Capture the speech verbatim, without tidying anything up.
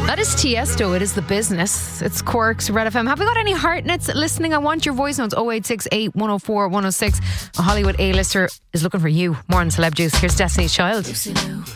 That is Tiesto. It is The Business. It's Quarks, Red F M. Have we got any heartnets listening? I want your voice notes. oh eight six eight, one oh four, one oh six. A Hollywood A-lister is looking for you. More on Celeb Juice. Here's Destiny's Child.